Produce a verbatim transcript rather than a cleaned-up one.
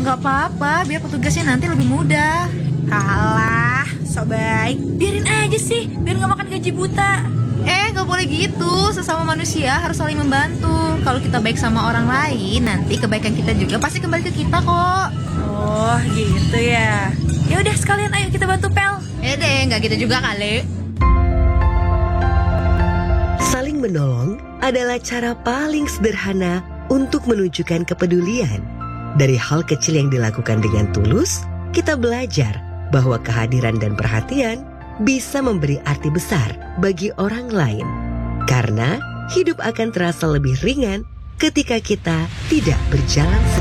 nggak apa-apa, biar petugasnya nanti lebih mudah. Alah, so baik. Biarin aja sih, biar nggak makan gaji buta. Eh, nggak boleh gitu. Sesama manusia harus saling membantu. Kalau kita baik sama orang lain, nanti kebaikan kita juga pasti kembali ke kita kok. Oh, gitu ya. Ya udah sekalian ayo kita bantu Pel. Eh deh, nggak gitu juga kali. Saling menolong adalah cara paling sederhana untuk menunjukkan kepedulian. Dari hal kecil yang dilakukan dengan tulus, kita belajar bahwa kehadiran dan perhatian bisa memberi arti besar bagi orang lain. Karena hidup akan terasa lebih ringan ketika kita tidak berjalan sendiri.